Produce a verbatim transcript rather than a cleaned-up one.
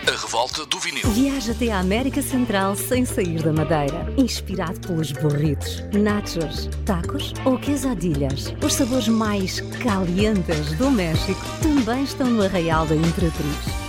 A revolta do vinil. Viaja até a América Central sem sair da Madeira. Inspirado pelos burritos, nachos, tacos ou quesadillas. Os sabores mais calientes do México também estão no Arraial da Imperatriz.